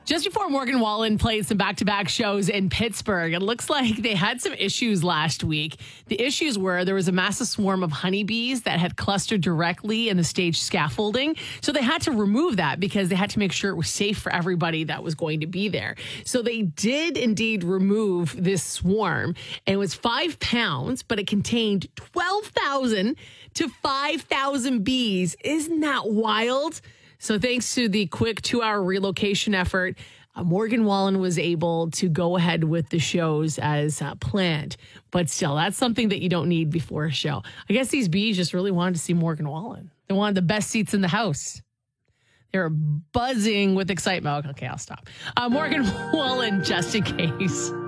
Just before Morgan Wallen played some back-to-back shows in Pittsburgh, it looks like they had some issues last week. The issues were there was a massive swarm of honeybees that had clustered directly in the stage scaffolding. So they had to remove that because they had to make sure it was safe for everybody that was going to be there. So they did indeed remove this swarm. And it was 5 pounds, but it contained 12,000 to 5,000 bees. Isn't that wild? So thanks to the quick 2-hour relocation effort, Morgan Wallen was able to go ahead with the shows as planned. But still, that's something that you don't need before a show. I guess these bees just really wanted to see Morgan Wallen. They wanted the best seats in the house. They were buzzing with excitement. Okay, I'll stop. Morgan Wallen, just in case.